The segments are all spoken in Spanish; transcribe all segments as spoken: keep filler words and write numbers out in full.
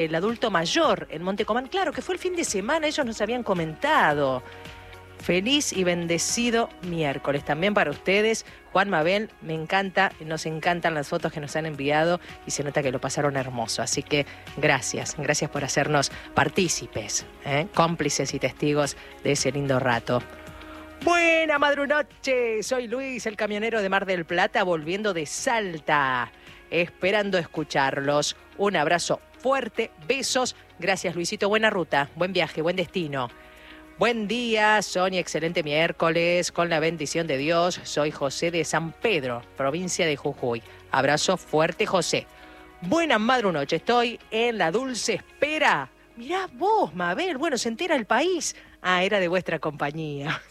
El adulto mayor en Montecomán, claro que fue el fin de semana, ellos nos habían comentado. Feliz y bendecido miércoles también para ustedes. Juan Mabel, me encanta, nos encantan las fotos que nos han enviado y se nota que lo pasaron hermoso. Así que gracias, gracias por hacernos partícipes, ¿eh? cómplices y testigos de ese lindo rato. Buena madrunoche, soy Luis, el camionero de Mar del Plata, volviendo de Salta, esperando escucharlos. Un abrazo fuerte, besos. Gracias, Luisito, buena ruta, buen viaje, buen destino. Buen día, Sonia, excelente miércoles, con la bendición de Dios. Soy José de San Pedro, provincia de Jujuy. Abrazo fuerte, José. Buena madrunoche, estoy en la dulce espera. Mirá vos, Mabel, bueno, se entera el país. Ah, era de vuestra compañía.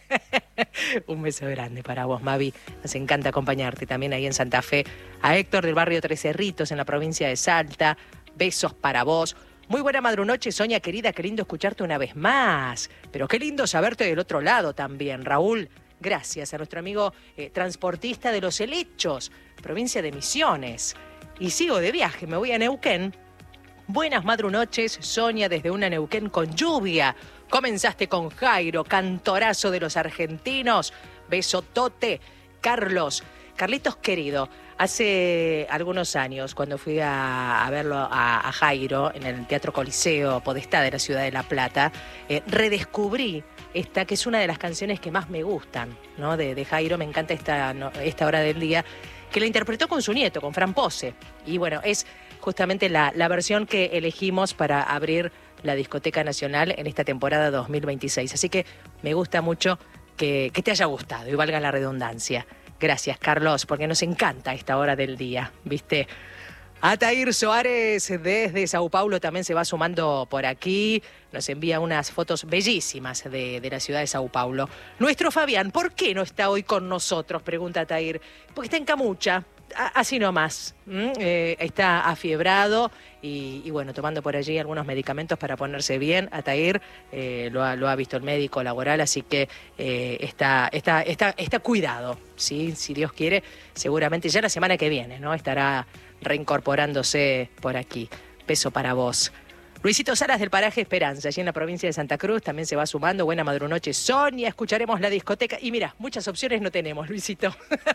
Un beso grande para vos, Mavi. Nos encanta acompañarte también ahí en Santa Fe. A Héctor del barrio Tres Cerritos, en la provincia de Salta. Besos para vos. Muy buena madrunoche, Sonia querida, qué lindo escucharte una vez más. Pero qué lindo saberte del otro lado también, Raúl. Gracias a nuestro amigo eh, transportista de Los Helechos, provincia de Misiones. Y sigo de viaje, me voy a Neuquén. Buenas madrunoches, Sonia, desde una Neuquén con lluvia. Comenzaste con Jairo, cantorazo de los argentinos. Besotote, Carlos. Carlitos querido, hace algunos años, cuando fui a, a verlo a, a Jairo en el Teatro Coliseo Podestá de la ciudad de La Plata, eh, redescubrí esta, que es una de las canciones que más me gustan, ¿no? De, de Jairo, me encanta esta, no, esta hora del día, que la interpretó con su nieto, con Fran Pose. Y bueno, es justamente la, la versión que elegimos para abrir la Discoteca Nacional en esta temporada dos mil veintiséis. Así que me gusta mucho que, que te haya gustado, y valga la redundancia. Gracias, Carlos, porque nos encanta esta hora del día, ¿viste? Atair Soares desde Sao Paulo también se va sumando por aquí. Nos envía unas fotos bellísimas de, de la ciudad de Sao Paulo. Nuestro Fabián, ¿por qué no está hoy con nosotros? Pregunta Atair. Porque está en Camucha, así nomás. ¿Mm? Eh, está afiebrado y, y bueno, tomando por allí algunos medicamentos para ponerse bien. Atair eh, lo, ha, lo ha visto el médico laboral, así que eh, está, está, está, está cuidado, ¿sí? Si Dios quiere, seguramente ya la semana que viene, ¿no? Estará reincorporándose por aquí. Beso para vos. Luisito Salas del paraje Esperanza, allí en la provincia de Santa Cruz, también se va sumando. Buena madrunoche, Sonia, escucharemos la discoteca. Y mira, muchas opciones no tenemos, Luisito.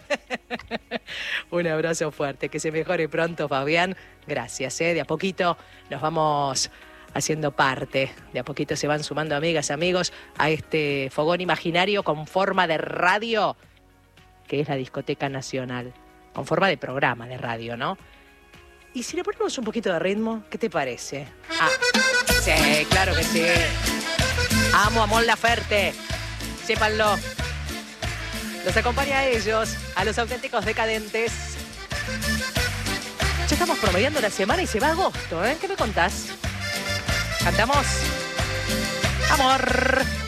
Un abrazo fuerte, que se mejore pronto, Fabián. Gracias, ¿eh? De a poquito nos vamos haciendo parte. De a poquito se van sumando amigas, amigos, a este fogón imaginario con forma de radio, que es la Discoteca Nacional. Con forma de programa de radio, ¿no? ¿Y si le ponemos un poquito de ritmo? ¿Qué te parece? Ah, sí, claro que sí. Amo a Mon Laferte. Sépanlo. Los acompaña a ellos, a los auténticos decadentes. Ya estamos promediando la semana y se va agosto, ¿eh? ¿Qué me contás? ¿Cantamos? Amor.